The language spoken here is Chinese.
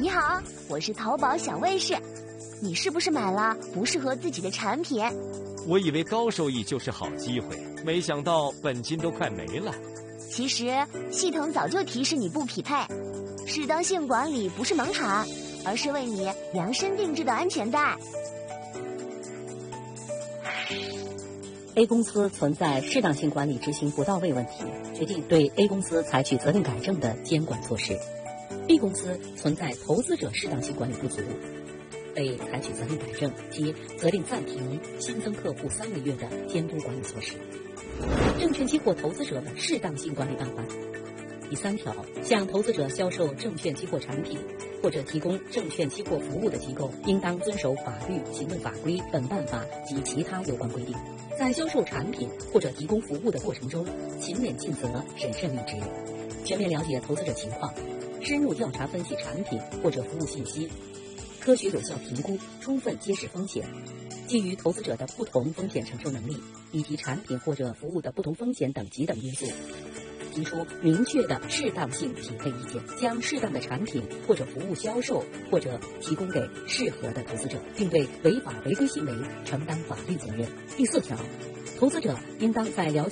你好，我是淘宝小卫士，你是不是买了不适合自己的产品？ 我以为高收益就是好机会，没想到本金都快没了。 其实系统早就提示你不匹配，适当性管理不是门槛，而是为你量身定制的安全带。 A 公司存在适当性管理执行不到位问题，决定对 A 公司采取责令改正的监管措施。B 公司存在投资者适当性管理不足，被采取责令改正及责令暂停新增客户3个月的监督管理措施。证券期货投资者的适当性管理办法。第3条，向投资者销售证券期货产品或者提供证券期货服务的机构，应当遵守法律、行政法规、本办法及其他有关规定，在销售产品或者提供服务的过程中，勤勉尽责、审慎履职，全面了解投资者情况，深入调查分析产品或者服务信息，科学有效评估，充分揭示风险，基于投资者的不同风险承受能力以及产品或者服务的不同风险等级等因素，提出明确的适当性匹配意见，将适当的产品或者服务销售或者提供给适合的投资者，并对违法违规行为承担法律责任。第4条，投资者应当在了解